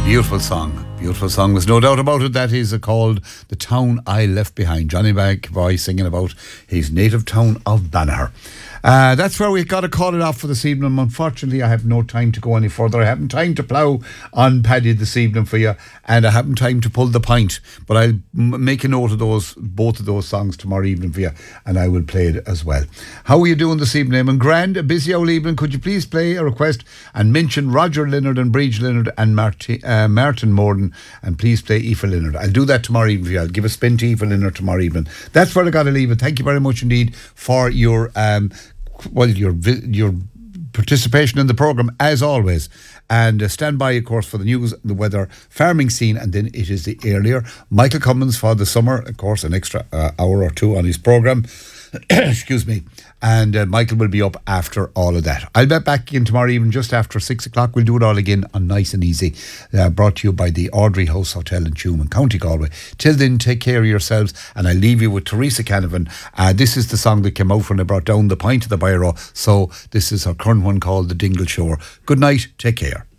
Beautiful song. Beautiful song. There's no doubt about it. That is called The Town I Left Behind. Johnny McAvoy singing about his native town of Banagher. That's where we've got to call it off for this evening. Unfortunately, I have no time to go any further. I haven't time to plough on Paddy this evening for you, and I haven't time to pull the pint. But I'll make a note of both of those songs tomorrow evening for you, and I will play it as well. How are you doing this evening? I'm grand, a busy old evening. Could you please play a request and mention Roger Leonard and Bridge Leonard and Martin Morden, and please play Aoife Leonard. I'll do that tomorrow evening for you. I'll give a spin to Aoife Leonard tomorrow evening. That's where I got to leave it. Thank you very much indeed for your participation in the programme as always, and stand by of course for the news, the weather, farming scene, and then it is the earlier Michael Cummins for the summer, of course, an extra hour or two on his programme. Excuse me. And Michael will be up after all of that. I'll be back in tomorrow evening just after 6 o'clock. We'll do it all again on Nice and Easy, brought to you by the Audrey House Hotel in Tuam, County Galway. Till then, take care of yourselves, and I leave you with Teresa Canavan. This is the song that came out when I brought down the pint of the Biro, so this is her current one called The Dingle Shore. Good night, take care.